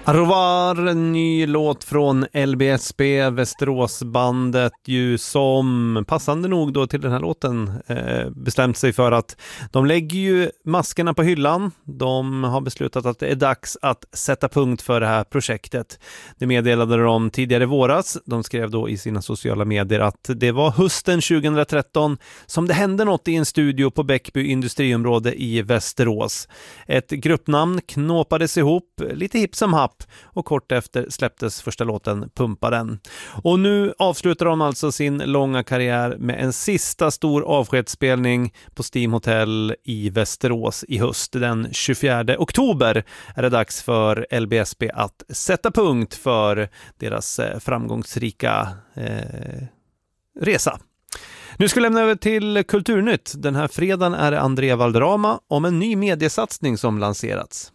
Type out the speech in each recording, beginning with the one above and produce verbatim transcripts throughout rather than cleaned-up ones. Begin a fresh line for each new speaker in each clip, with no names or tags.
Arrovar, en ny låt från L B S B, Västeråsbandet, ju som passande nog då till den här låten eh, bestämt sig för att de lägger ju maskerna på hyllan. De har beslutat att det är dags att sätta punkt för det här projektet. Det meddelade de tidigare våras. De skrev då i sina sociala medier att det var hösten tjugohundratretton som det hände något i en studio på Bäckby industriområde i Västerås. Ett gruppnamn knåpades ihop, lite hipp som happ, och kort efter släpptes första låten Pumpa den. Och nu avslutar de alltså sin långa karriär med en sista stor avskedsspelning på Steam Hotel i Västerås i höst. Den tjugofjärde oktober är det dags för L B S B att sätta punkt för deras framgångsrika eh, resa. Nu ska vi lämna över till Kulturnytt. Den här fredagen är det André Valderrama om en ny mediesatsning som lanserats.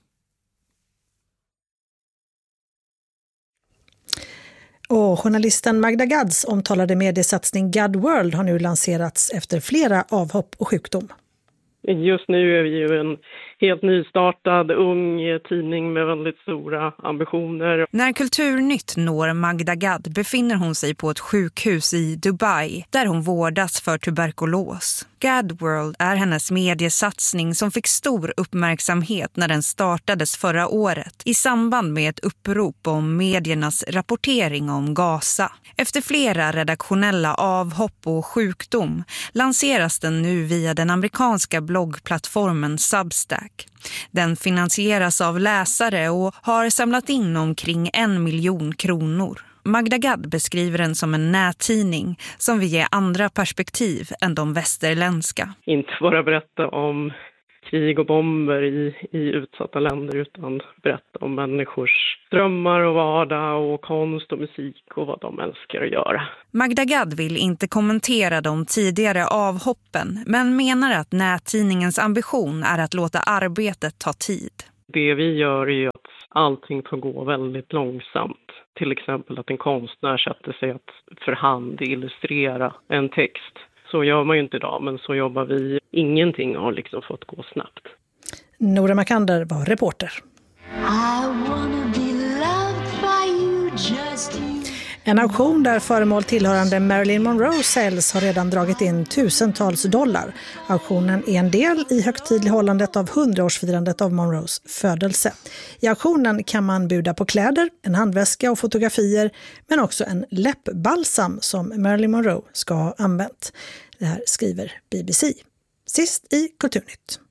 Och journalisten Magda Gads omtalade mediesatsning God World har nu lanserats efter flera avhopp och sjukdom.
Just nu är vi ju en helt nystartad ung tidning med väldigt stora ambitioner.
När Kulturnytt når Magda Gad befinner hon sig på ett sjukhus i Dubai där hon vårdas för tuberkulos. God World är hennes mediesatsning som fick stor uppmärksamhet när den startades förra året i samband med ett upprop om mediernas rapportering om Gaza. Efter flera redaktionella avhopp och sjukdom lanseras den nu via den amerikanska bloggplattformen Substack. Den finansieras av läsare och har samlat in omkring en miljon kronor. Magda Gad beskriver den som en nättidning som vill ge andra perspektiv än de västerländska.
Inte bara berätta om krig och bomber i, i utsatta länder utan berätta om människors drömmar och vardag och konst och musik och vad de älskar att göra.
Magda Gad vill inte kommentera de tidigare avhoppen men menar att nättidningens ambition är att låta arbetet ta tid.
Det vi gör är att allting får gå väldigt långsamt. Till exempel att en konstnär sätter sig att för hand illustrera en text. Så gör man ju inte idag, men så jobbar vi. Ingenting har liksom fått gå snabbt.
Nora Makander var reporter. En auktion där föremål tillhörande Marilyn Monroe säljs har redan dragit in tusentals dollar. Auktionen är en del i högtidlighållandet av hundraårsfirandet av Monroes födelse. I auktionen kan man buda på kläder, en handväska och fotografier, men också en läppbalsam som Marilyn Monroe ska ha använt. Det här skriver B B C. Sist i Kulturnytt.